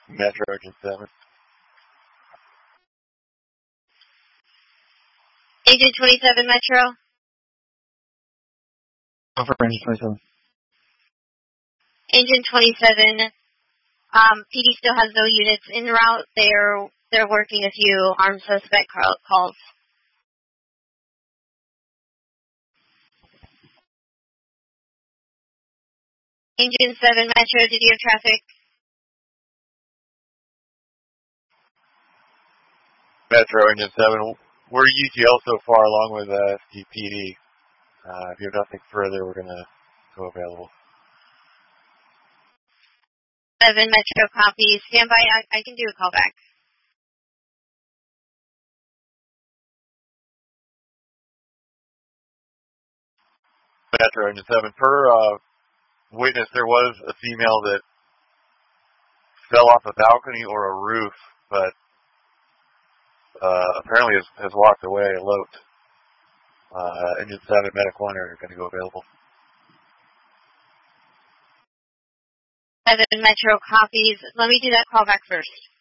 Metro Engine 7. Engine 27 Metro. Over Engine 27. Engine 27. PD still has no units en route. They're working a few armed suspect calls. Engine 7 Metro, did you have traffic? Metro Engine 7. We're UTL so far along with FTPD. If you have nothing further, we're going to go available. 7 Metro copy. Stand by. I can do a call back. Metro Engine 7. Per witness, there was a female that fell off a balcony or a roof, but apparently has walked away, eloped. Engine 7, Medic 1 are going to go available. 7 Metro copies. Let me do that call back first.